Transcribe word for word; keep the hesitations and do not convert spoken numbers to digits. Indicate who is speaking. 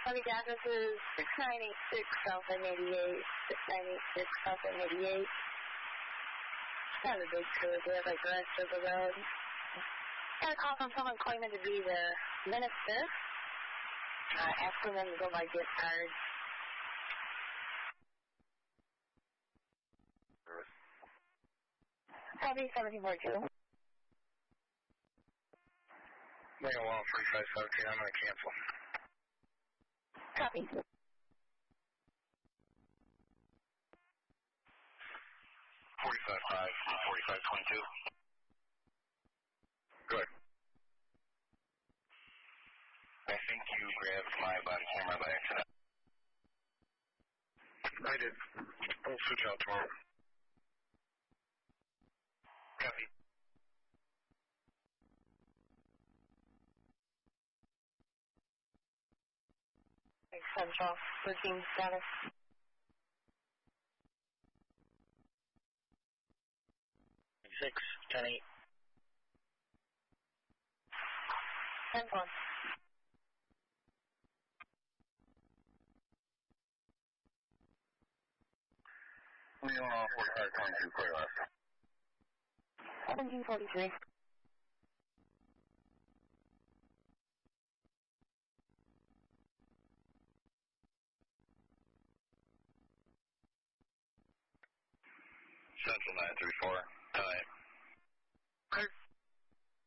Speaker 1: Well, the address is six nine eight six South M eighty-eight, six nine eight six South M eighty-eight. It's kind of a big code there, like the rest of the road. Got a call from someone claiming to be the minister, uh, asking them to go by gift card. Copy seventeen forty-two.
Speaker 2: Mail one forty-five seventeen, I'm going to cancel.
Speaker 1: Copy.
Speaker 2: forty-five five, forty-five twenty-two. Good. I think you grabbed my body camera by accident. I did. I'll switch out tomorrow. Copy.
Speaker 1: Central, routine status.
Speaker 2: six, ten eight.
Speaker 1: ten one.
Speaker 2: Leon off forty-five twenty-two, clear left.
Speaker 1: seventeen forty-three.
Speaker 2: Central nine three four, time.